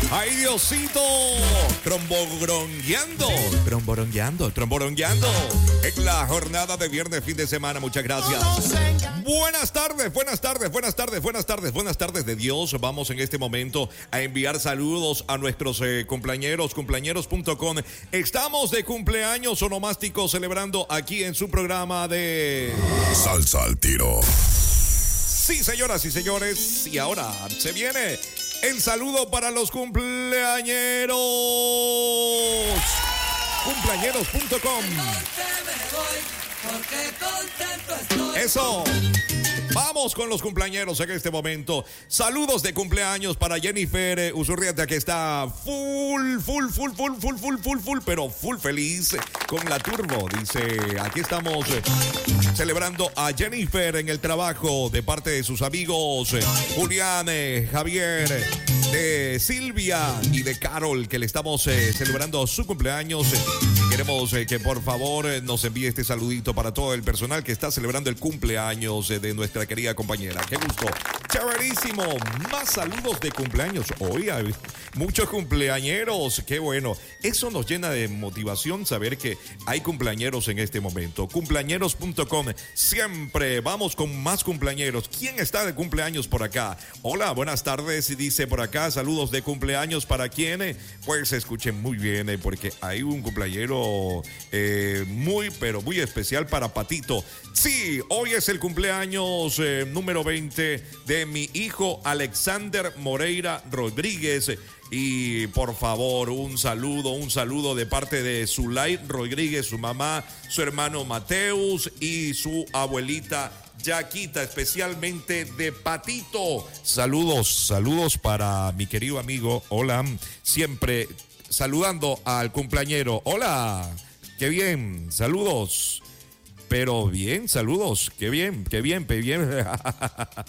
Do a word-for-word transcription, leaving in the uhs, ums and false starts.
¡Ay, Diosito! Tromborongueando, tromborongueando, tromborongueando. En la jornada de viernes, fin de semana. Muchas gracias. Buenas tardes, buenas tardes, buenas tardes, buenas tardes, buenas tardes de Dios. Vamos en este momento a enviar saludos a nuestros eh, cumpleañeros, cumpleañeros punto com. Estamos de cumpleaños onomásticos celebrando aquí en su programa de Salsa al Tiro. Sí, señoras y señores, y ahora se viene el saludo para los cumpleañeros. cumpleañeros punto com. Eso. Vamos con los cumpleañeros en este momento. Saludos de cumpleaños para Jennifer Usurrieta, que está full, full, full, full, full, full, full, full, pero full feliz con la turbo. Dice, aquí estamos eh, celebrando a Jennifer en el trabajo de parte de sus amigos eh, Julián, eh, Javier, de Silvia y de Carol, que le estamos eh, celebrando su cumpleaños. Eh, queremos eh, que por favor eh, nos envíe este saludito para todo el personal que está celebrando el cumpleaños eh, de nuestra querida compañera. ¡Qué gusto! ¡Chéverísimo! Más saludos de cumpleaños. Hoy hay muchos cumpleañeros. ¡Qué bueno! Eso nos llena de motivación saber que hay cumpleañeros en este momento. cumpleañeros punto com. Siempre vamos con más cumpleañeros. ¿Quién está de cumpleaños por acá? Hola, buenas tardes. Y dice por acá, saludos de cumpleaños para quién. Pues escuchen muy bien, eh, porque hay un cumpleañero eh, muy, pero muy especial para Patito. Sí, hoy es el cumpleaños eh, número veinte de mi hijo Alexander Moreira Rodríguez. Y por favor, un saludo, un saludo de parte de Zulay Rodríguez, su mamá, su hermano Mateus y su abuelita Yaquita, especialmente de Patito. Saludos, saludos para mi querido amigo. Hola, siempre saludando al cumpleañero. Hola, qué bien, saludos. Pero bien, saludos, qué bien, qué bien, qué bien.